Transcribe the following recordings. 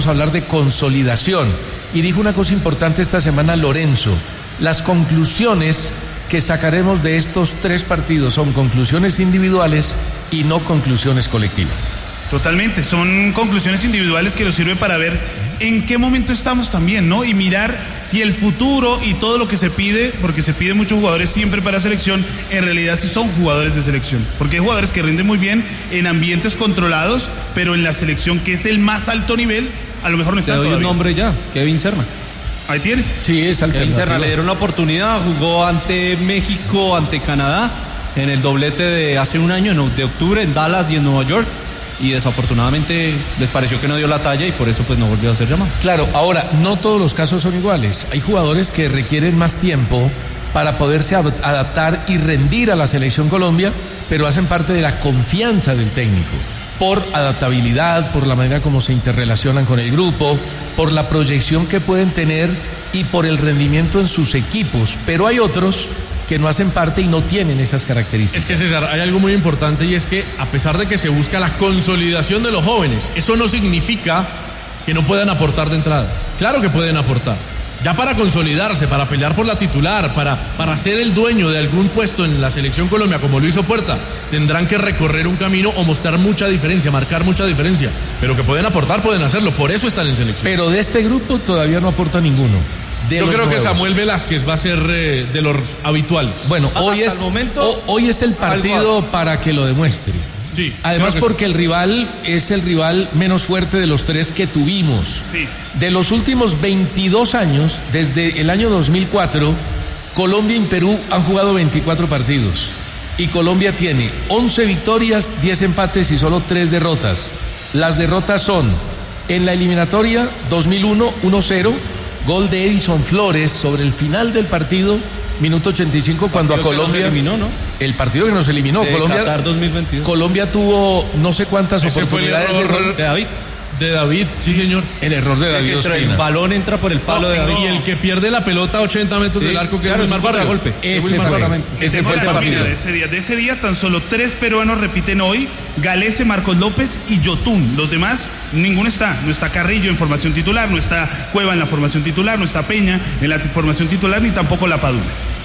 podemos hablar de consolidación. Y dijo una cosa importante esta semana Lorenzo: las conclusiones que sacaremos de estos 3 partidos son conclusiones individuales y no conclusiones colectivas. Totalmente, son conclusiones individuales que nos sirven para ver en qué momento estamos también, ¿no? Y mirar si el futuro y todo lo que se pide, porque se piden muchos jugadores siempre para selección, en realidad sí son jugadores de selección. Porque hay jugadores que rinden muy bien en ambientes controlados, pero en la selección, que es el más alto nivel, a lo mejor no están todavía. Te doy un nombre ya, Kevin Serna. Ahí tiene. Sí, es Kevin Serna, le dieron la oportunidad, jugó ante México, ante Canadá, en el doblete de hace un año, de octubre, en Dallas y en Nueva York. Y desafortunadamente les pareció que no dio la talla y por eso pues no volvió a ser llamado. Claro, ahora, no todos los casos son iguales. Hay jugadores que requieren más tiempo para poderse adaptar y rendir a la selección Colombia, pero hacen parte de la confianza del técnico, por adaptabilidad, por la manera como se interrelacionan con el grupo, por la proyección que pueden tener y por el rendimiento en sus equipos. Pero hay otros que no hacen parte y no tienen esas características. Es que, César, hay algo muy importante, y es que a pesar de que se busca la consolidación de los jóvenes, eso no significa que no puedan aportar de entrada. Claro que pueden aportar. Ya para consolidarse, para pelear por la titular, para ser el dueño de algún puesto en la selección Colombia, como lo hizo Puerta, tendrán que recorrer un camino o mostrar mucha diferencia, marcar mucha diferencia. Pero que pueden aportar, pueden hacerlo, por eso están en selección. Pero de este grupo todavía no aporta ninguno. Yo creo que Samuel Velázquez va a ser de los habituales. Bueno, hoy es el partido para que lo demuestre. Sí, además porque el rival es el rival menos fuerte de los 3 que tuvimos. Sí. De los últimos 22 años, desde el año 2004, Colombia y Perú han jugado 24 partidos. Y Colombia tiene 11 victorias, 10 empates y solo 3 derrotas. Las derrotas son: en la eliminatoria 2001, 1-0, gol de Edison Flores sobre el final del partido, minuto 85, cuando a Colombia... eliminó, ¿no? El partido que nos eliminó. Qatar 2022. Colombia tuvo no sé cuántas oportunidades de David. De David, sí señor. El error de David Ospina. El balón entra por el palo de David. Y el que pierde la pelota a 80 metros del arco, que claro, es Wilmar Vargas. Golpe. Ese fue el partido. De ese día tan solo 3 peruanos repiten hoy: Galese, Marcos López y Yotún. Los demás, ninguno está. No está Carrillo en formación titular, no está Cueva en la formación titular, no está Peña en la formación titular, ni tampoco La Padula.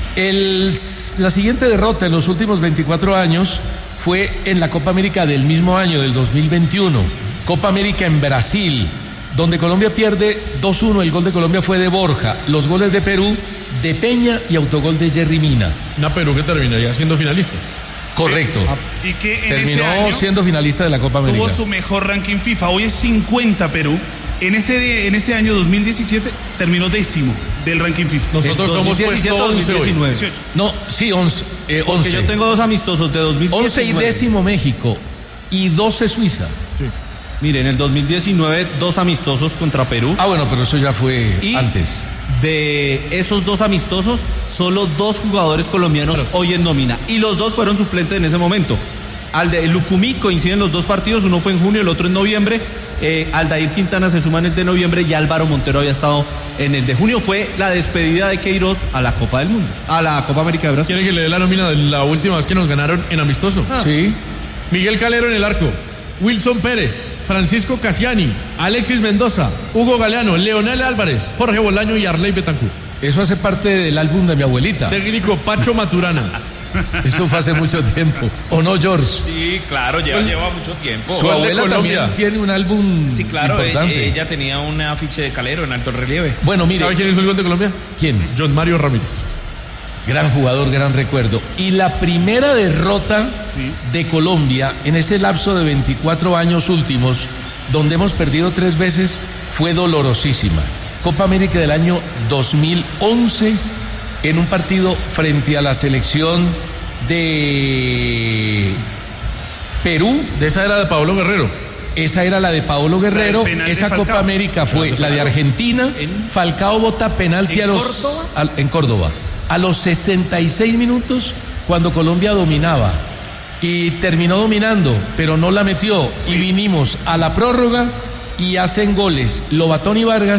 La siguiente derrota en los últimos 24 años fue en la Copa América del mismo año, del 2021. Copa América en Brasil, donde Colombia pierde 2-1. El gol de Colombia fue de Borja. Los goles de Perú, de Peña y autogol de Jerry Mina. Una Perú que terminaría siendo finalista. Correcto. Sí. Y que terminó siendo finalista de la Copa América. Tuvo su mejor ranking FIFA. Hoy es 50 Perú. En ese año 2017 terminó 10º del ranking FIFA. Nosotros somos 17 puesto 11 2019. 18. No, sí, 11. Porque yo tengo 2 amistosos de 2019. 11 y 10º México y 12 Suiza. Sí. Mire, en el 2019 2 amistosos contra Perú. Ah, bueno, pero eso ya fue antes. De esos 2 amistosos, solo 2 jugadores colombianos hoy en nómina. Y los 2 fueron suplentes en ese momento. El Lucumí coinciden los 2 partidos, uno fue en junio, el otro en noviembre. Aldair Quintana se suma en el de noviembre y Álvaro Montero había estado en el de junio. Fue la despedida de Queiroz a la Copa del Mundo, a la Copa América de Brasil. ¿Quiere que le dé la nómina de la última vez que nos ganaron en amistoso? Sí. Miguel Calero en el arco, Wilson Pérez, Francisco Cassiani, Alexis Mendoza, Hugo Galeano, Leonel Álvarez, Jorge Bolaño y Arley Betancourt. Eso hace parte del álbum de mi abuelita. Técnico Pacho Maturana. Eso fue hace mucho tiempo. ¿O no, George? Sí, claro, lleva mucho tiempo. Su abuela también tiene un álbum. Sí, claro, importante. ella tenía un afiche de Calero en alto relieve. Bueno, mire. ¿Sabe quién hizo el gol de Colombia? ¿Quién? John Mario Ramírez. Gran jugador, gran recuerdo. Y la primera derrota de Colombia en ese lapso de 24 años últimos, donde hemos perdido 3 veces, fue dolorosísima. Copa América del año 2011, en un partido frente a la selección de Perú. De esa era de Paolo Guerrero. Esa era la de Paolo Guerrero. Esa Copa América fue la de Argentina. Falcao bota penalti en Córdoba. A los 66 minutos, cuando Colombia dominaba. Y terminó dominando, pero no la metió. Y vinimos a la prórroga y hacen goles Lobatón y Vargas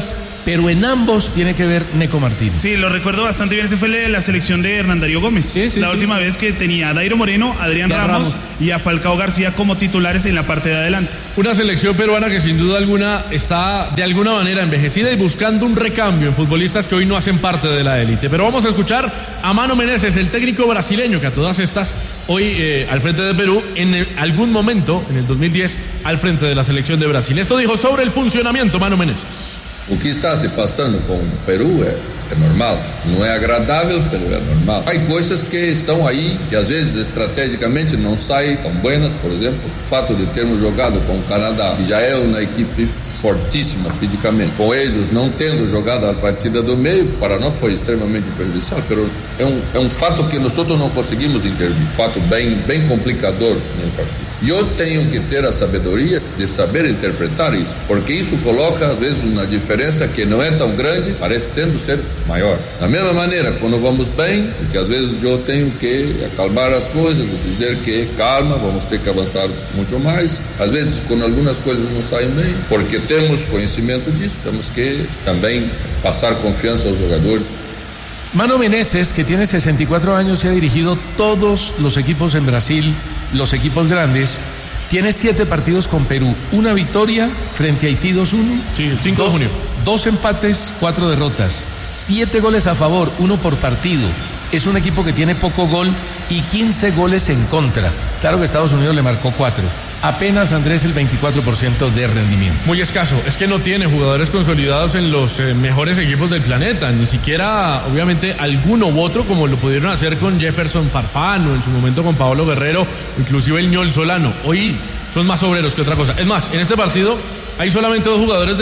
pero en ambos tiene que ver Neco Martínez. Sí, lo recuerdo bastante bien. Ese fue la selección de Hernán Darío Gómez. La última vez que tenía a Dairo Moreno, Adrián Ramos y a Falcao García como titulares en la parte de adelante. Una selección peruana que sin duda alguna está de alguna manera envejecida y buscando un recambio en futbolistas que hoy no hacen parte de la élite. Pero vamos a escuchar a Mano Menezes, el técnico brasileño que a todas estas hoy al frente de Perú, en algún momento, en el 2010, al frente de la selección de Brasil. Esto dijo sobre el funcionamiento Mano Menezes. O que está se passando com o Peru é normal. Não é agradável, mas é normal. Há coisas que estão aí, que às vezes estrategicamente não saem tão buenas. Por exemplo, o fato de termos jogado com o Canadá, que já é uma equipe fortíssima fisicamente, com eles não tendo jogado a partida do meio, para nós foi extremamente prejudicial, mas é um fato que nós não conseguimos intervir. Fato bem complicador no partido. E eu tenho que ter a sabedoria de saber interpretar isso, porque isso coloca às vezes uma diferença que não é tão grande, parecendo ser maior. Da mesma maneira, quando vamos bem, porque às vezes eu tenho que acalmar as coisas e dizer que calma, vamos ter que avançar muito mais. Às vezes, quando algumas coisas não saem bem, porque temos conhecimento disso, temos que também passar confiança aos jogadores. Mano Menezes, que tiene 64 años y ha dirigido todos los equipos en Brasil, los equipos grandes, tiene 7 partidos con Perú, una victoria frente a Haití 2-1. Sí, el 5 de junio. 2 empates, 4 derrotas, 7 goles a favor, 1 por partido. Es un equipo que tiene poco gol y 15 goles en contra. Claro que Estados Unidos le marcó 4. Apenas, Andrés, el 24% de rendimiento. Muy escaso, es que no tiene jugadores consolidados en los mejores equipos del planeta, ni siquiera, obviamente, alguno u otro, como lo pudieron hacer con Jefferson Farfán o en su momento con Pablo Guerrero, inclusive el Ñol Solano. Hoy son más obreros que otra cosa. Es más, en este partido hay solamente 2 jugadores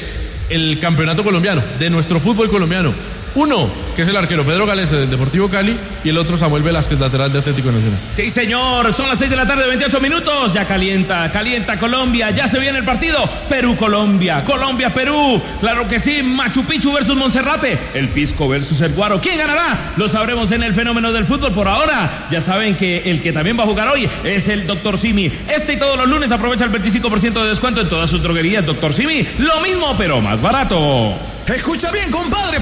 del campeonato colombiano, de nuestro fútbol colombiano. Uno, que es el arquero Pedro Galese del Deportivo Cali, y el otro Samuel Velázquez, lateral de Atlético Nacional. Sí, señor, son las 6 de la tarde, 28 minutos. Ya calienta Colombia, ya se viene el partido. Perú-Colombia, Colombia-Perú. Claro que sí, Machu Picchu versus Monserrate, el Pisco versus el Guaro. ¿Quién ganará? Lo sabremos en el fenómeno del fútbol. Por ahora, ya saben que el que también va a jugar hoy es el Dr. Simi. Este y todos los lunes aprovecha el 25% de descuento en todas sus droguerías. Dr. Simi, lo mismo, pero más barato. Escucha bien, compadre.